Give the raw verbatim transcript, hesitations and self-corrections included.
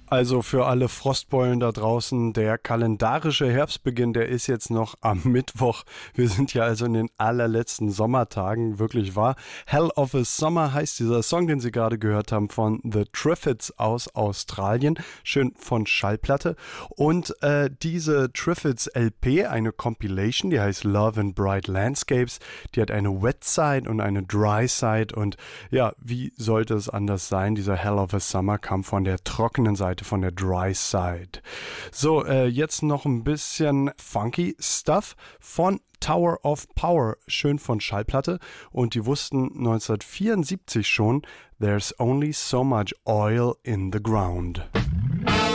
Also für alle Frostbeulen da draußen, der kalendarische Herbstbeginn, der ist jetzt noch am Mittwoch. Wir sind ja also in den allerletzten Sommertagen, wirklich wahr. Hell of a Summer heißt dieser Song, den Sie gerade gehört haben, von The Triffids aus Australien. Schön von Schallplatte. Und äh, diese Triffids L P, eine Compilation, die heißt Love and Bright Landscapes. Die hat eine Wet Side und eine Dry Side. Und ja, wie sollte es anders sein? Dieser Hell of a Summer kam von der trockenen Seite, von der Dry Side. So, äh, jetzt noch ein bisschen funky Stuff von Tower of Power, schön von Schallplatte. Und die wussten neunzehnhundertvierundsiebzig schon, There's only so much oil in the ground.